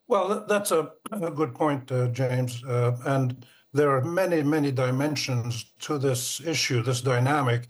Well, that's a good point, James. And there are many, many dimensions to this issue, this dynamic.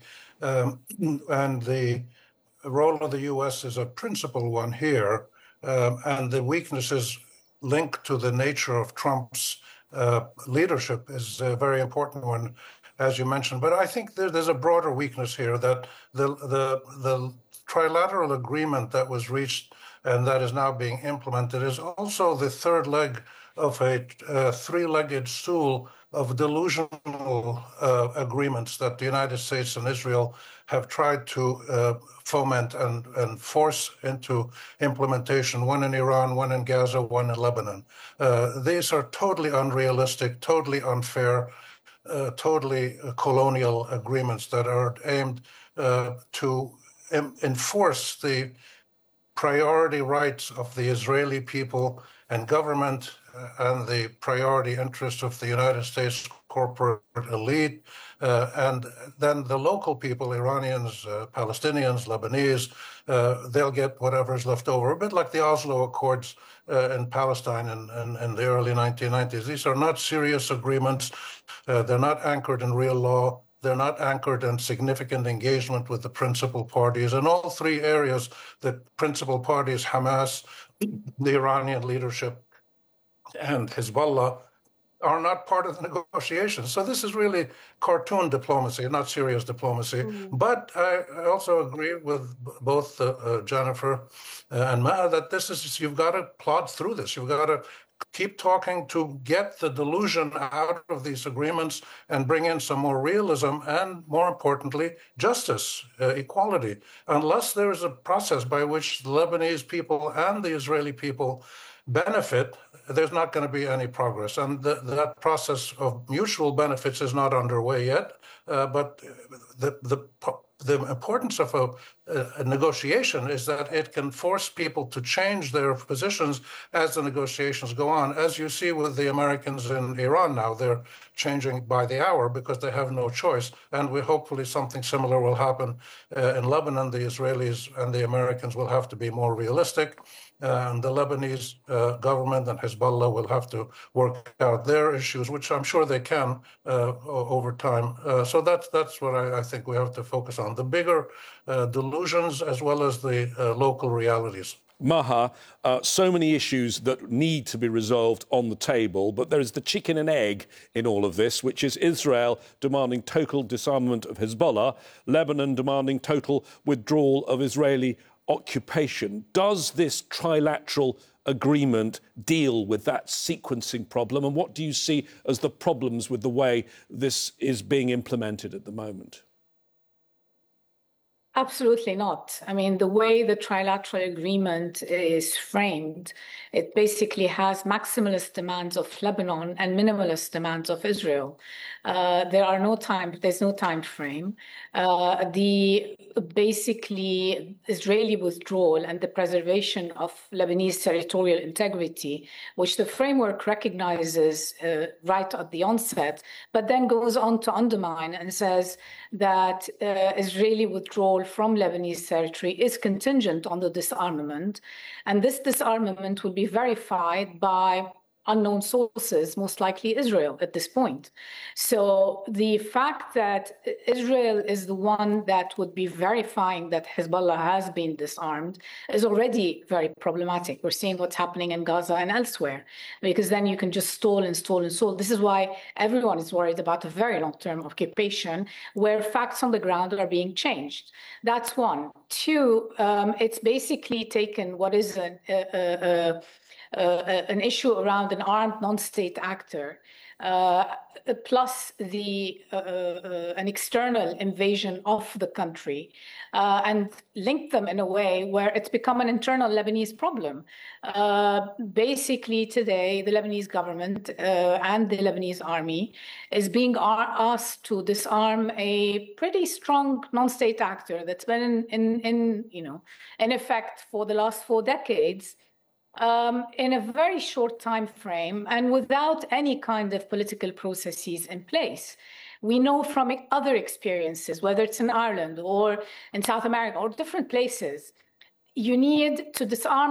And the role of the U.S. is a principal one here. And the weaknesses linked to the nature of Trump's leadership is a very important one, as you mentioned. But I think there's a broader weakness here that the trilateral agreement that was reached and that is now being implemented is also the third leg of a three-legged stool of delusional agreements that the United States and Israel have tried to foment and force into implementation, one in Iran, one in Gaza, one in Lebanon. These are totally unrealistic, totally unfair, totally colonial agreements that are aimed to enforce the priority rights of the Israeli people and government and the priority interests of the United States corporate elite, and then the local people, Iranians, Palestinians, Lebanese, they'll get whatever's left over, a bit like the Oslo Accords in Palestine in the early 1990s. These are not serious agreements. They're not anchored in real law. They're not anchored in significant engagement with the principal parties. In all three areas, the principal parties, Hamas, the Iranian leadership, and Hezbollah, are not part of the negotiations. So this is really cartoon diplomacy, not serious diplomacy. But I also agree with both Jennifer and Ma'a that you've got to plod through this. You've got to keep talking to get the delusion out of these agreements and bring in some more realism and, more importantly, justice, equality. Unless there is a process by which the Lebanese people and the Israeli people benefit, there's not going to be any progress. And that process of mutual benefits is not underway yet. But the importance of a negotiation is that it can force people to change their positions as the negotiations go on. As you see with the Americans in Iran now, they're changing by the hour because they have no choice. And hopefully something similar will happen in Lebanon. The Israelis and the Americans will have to be more realistic. And the Lebanese government and Hezbollah will have to work out their issues, which I'm sure they can over time. So that's what I think we have to focus on, the bigger delusions as well as the local realities. Maha, so many issues that need to be resolved on the table, but there is the chicken and egg in all of this, which is Israel demanding total disarmament of Hezbollah, Lebanon demanding total withdrawal of Israeli occupation. Does this trilateral agreement deal with that sequencing problem? And what do you see as the problems with the way this is being implemented at the moment? Absolutely not. I mean, the way the trilateral agreement is framed, it basically has maximalist demands of Lebanon and minimalist demands of Israel. There's no time frame. The basically Israeli withdrawal and the preservation of Lebanese territorial integrity, which the framework recognizes right at the onset, but then goes on to undermine and says that Israeli withdrawal from Lebanese territory is contingent on the disarmament, and this disarmament will be verified by unknown sources, most likely Israel at this point. So the fact that Israel is the one that would be verifying that Hezbollah has been disarmed is already very problematic. We're seeing what's happening in Gaza and elsewhere, because then you can just stall and stall and stall. This is why everyone is worried about a very long-term occupation where facts on the ground are being changed. That's one. Two, it's basically taken what is an issue around an armed non-state actor, plus an external invasion of the country, and link them in a way where it's become an internal Lebanese problem. Basically, today, the Lebanese government and the Lebanese army is being asked to disarm a pretty strong non-state actor that's been in effect for the last 4 decades. In a very short time frame and without any kind of political processes in place. We know from other experiences, whether it's in Ireland or in South America or different places, you need to disarm